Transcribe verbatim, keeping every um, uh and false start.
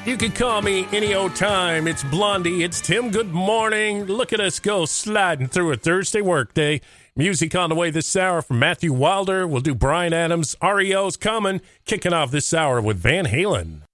You can call me any old time. It's Blondie. It's Tim. Good morning. Look at us go sliding through a Thursday workday. Music on the way this hour from Matthew Wilder. We'll do Bryan Adams. R E O's coming. Kicking off this hour with Van Halen.